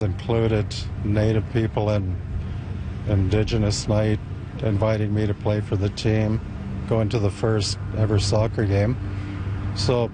included Native people and Indigenous night, inviting me to play for the team, going to the first ever soccer game. So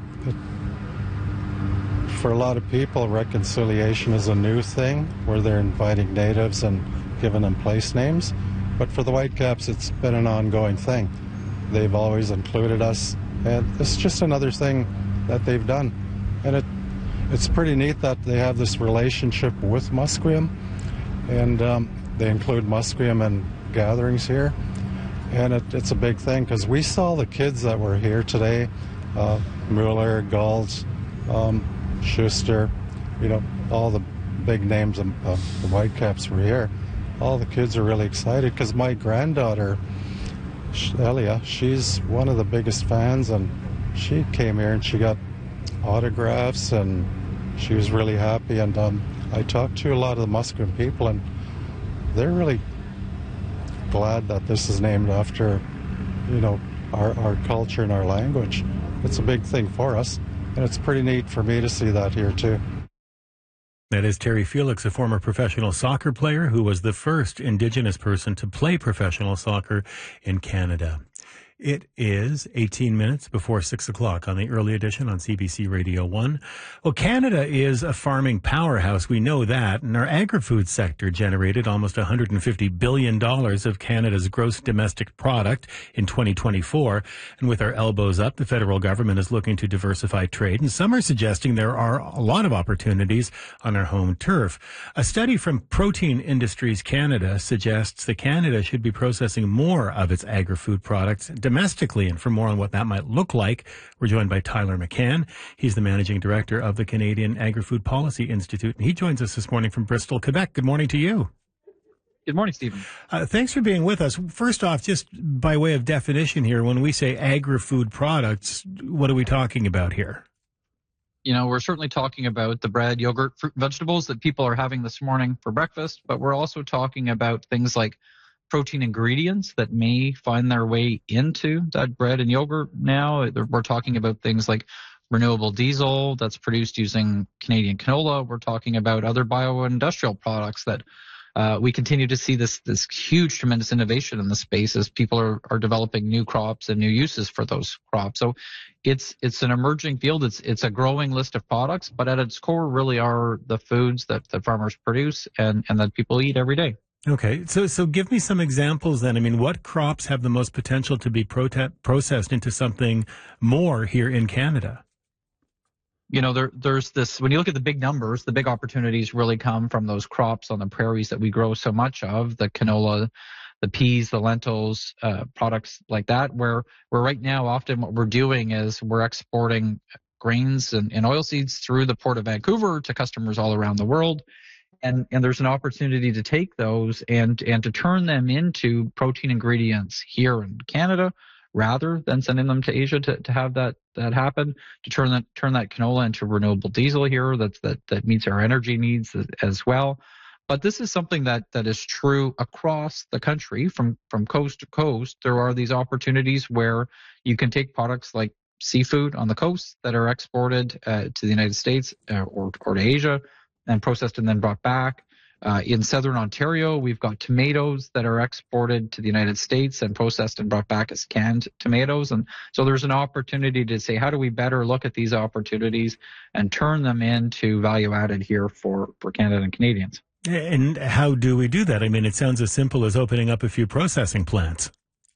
for a lot of people, reconciliation is a new thing where they're inviting Natives and giving them place names. But for the Whitecaps, it's been an ongoing thing. They've always included us, and it's just another thing that they've done. And it's pretty neat that they have this relationship with Musqueam, and they include Musqueam in gatherings here. And it's a big thing because we saw the kids that were here today, Mueller, Galt, Schuster, all the big names of the Whitecaps were here. All the kids are really excited because my granddaughter, Elia, she's one of the biggest fans, and she came here and she got autographs and she was really happy. And I talked to a lot of the Musqueam people, and they're really glad that this is named after, our culture and our language. It's a big thing for us, and it's pretty neat for me to see that here too. That is Terry Felix, a former professional soccer player who was the first Indigenous person to play professional soccer in Canada. It is 18 minutes before 6 o'clock on the early edition on CBC Radio 1. Well, Canada is a farming powerhouse. We know that. And our agri-food sector generated almost $150 billion of Canada's gross domestic product in 2024. And with our elbows up, the federal government is looking to diversify trade. And some are suggesting there are a lot of opportunities on our home turf. A study from Protein Industries Canada suggests that Canada should be processing more of its agri-food products domestically. And for more on what that might look like, we're joined by Tyler McCann. He's the managing director of the Canadian Agri-Food Policy Institute, and he joins us this morning from Bristol, Quebec. Good morning to you. Good morning, Stephen. Thanks for being with us. First off, just by way of definition here, when we say agri-food products, what are we talking about here? We're certainly talking about the bread, yogurt, fruit, vegetables that people are having this morning for breakfast, but we're also talking about things like protein ingredients that may find their way into that bread and yogurt now. We're talking about things like renewable diesel that's produced using Canadian canola. We're talking about other bioindustrial products that we continue to see this huge, tremendous innovation in the space as people are developing new crops and new uses for those crops. So it's an emerging field. It's a growing list of products, but at its core really are the foods that farmers produce and that people eat every day. Okay, so give me some examples then. I mean, what crops have the most potential to be processed into something more here in Canada? There's this, when you look at the big numbers, the big opportunities really come from those crops on the prairies that we grow so much of, the canola, the peas, the lentils, products like that, where right now often what we're doing is we're exporting grains and oilseeds through the Port of Vancouver to customers all around the world. And there's an opportunity to take those and to turn them into protein ingredients here in Canada, rather than sending them to Asia to have that happen, to turn that canola into renewable diesel here that meets our energy needs as well. But this is something that is true across the country from coast to coast. There are these opportunities where you can take products like seafood on the coast that are exported to the United States or to Asia, and processed and then brought back. In southern Ontario, we've got tomatoes that are exported to the United States and processed and brought back as canned tomatoes. And so there's an opportunity to say, how do we better look at these opportunities and turn them into value added here for Canada and Canadians? And how do we do that? I mean, it sounds as simple as opening up a few processing plants.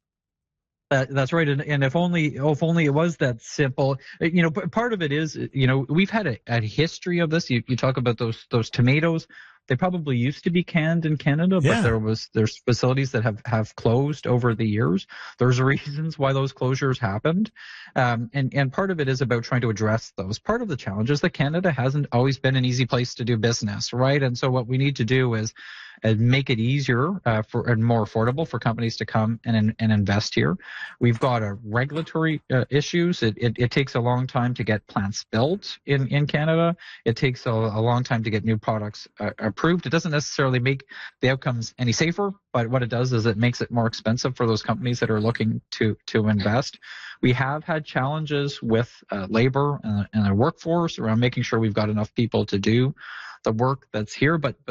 That's right, and if only it was that simple. Part of it is, we've had a history of this. You talk about those tomatoes. They probably used to be canned in Canada, but there's facilities that have closed over the years. There's reasons why those closures happened, and part of it is about trying to address those. Part of the challenge is that Canada hasn't always been an easy place to do business, right? And so what we need to do is make it easier and more affordable for companies to come and invest here. We've got regulatory issues. It takes a long time to get plants built in Canada. It takes a long time to get new products approved. It doesn't necessarily make the outcomes any safer, but what it does is it makes it more expensive for those companies that are looking to invest. We have had challenges with labor and our workforce around making sure we've got enough people to do the work that's here, but